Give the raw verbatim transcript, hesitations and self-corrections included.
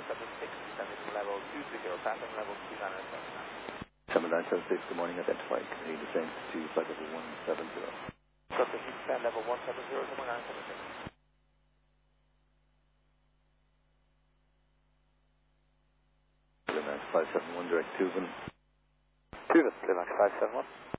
seven six, descending from level two three zero, passing level two nine seven nine. seven nine seven six, good morning, identify, continue descent to flight level one seven zero. Delta Heat descend level one seven zero, number nine seven six. Max five seven one, direct Tuvan. Tuvan, Max five seven one.